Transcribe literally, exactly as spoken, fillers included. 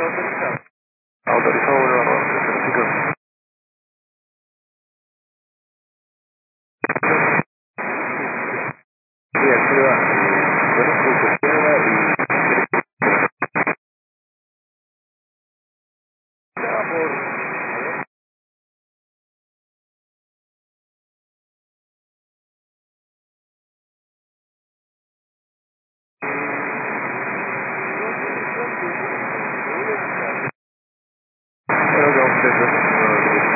autorizado. Autorizado, vuelvo a rodar. Sí, activa. Conozco su izquierda y... Estaba por